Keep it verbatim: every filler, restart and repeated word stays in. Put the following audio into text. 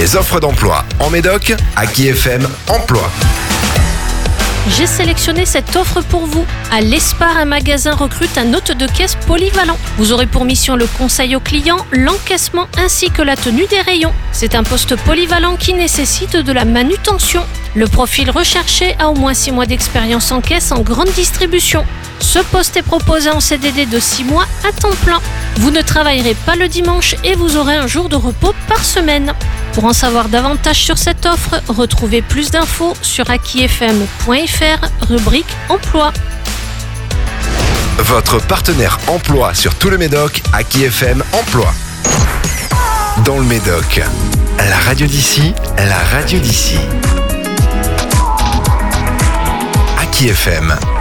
Les offres d'emploi en Médoc, Aki F M Emploi. J'ai sélectionné cette offre pour vous. À l'Espar, un magasin recrute un hôte de caisse polyvalent. Vous aurez pour mission le conseil aux clients, l'encaissement ainsi que la tenue des rayons. C'est un poste polyvalent qui nécessite de la manutention. Le profil recherché a au moins six mois d'expérience en caisse en grande distribution. Ce poste est proposé en C D D de six mois à temps plein. Vous ne travaillerez pas le dimanche et vous aurez un jour de repos par semaine. Pour en savoir davantage sur cette offre, retrouvez plus d'infos sur aki f m point f r, rubrique Emploi. Votre partenaire emploi sur tout le Médoc, Aki F M Emploi. Dans le Médoc, la radio d'ici, la radio d'ici. Aki F M.